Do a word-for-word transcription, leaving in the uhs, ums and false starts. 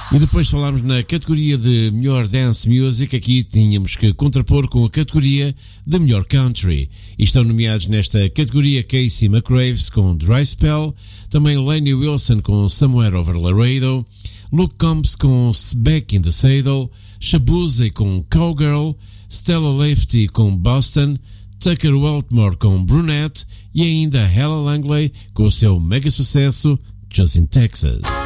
E depois de falarmos na categoria de melhor dance music, aqui tínhamos que contrapor com a categoria de melhor country. E estão nomeados nesta categoria Casey McRaves com Dry Spell, também Lainey Wilson com Somewhere Over Laredo, Luke Combs com Back in the Saddle, Shabuzi com Cowgirl, Stella Lafferty com Boston, Tucker Weltmore com Brunette e ainda Ella Langley com o seu mega sucesso Just in Texas.